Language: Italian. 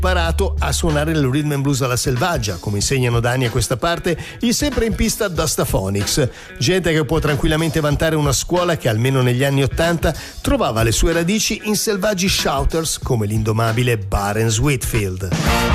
imparato a suonare il rhythm and blues alla selvaggia, come insegnano da anni a questa parte i sempre in pista Dustaphonics, gente che può tranquillamente vantare una scuola che almeno negli anni '80 trovava le sue radici in selvaggi shouters come l'indomabile Barnes Whitfield.